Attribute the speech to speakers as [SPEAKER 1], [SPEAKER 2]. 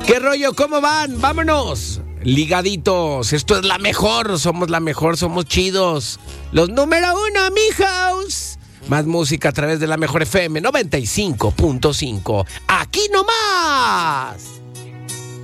[SPEAKER 1] ¿Qué rollo? ¿Cómo van? ¡Vámonos! Ligaditos, esto es la mejor, somos chidos. Los número uno, mi house. Más música a través de la mejor FM 95.5. ¡Aquí nomás!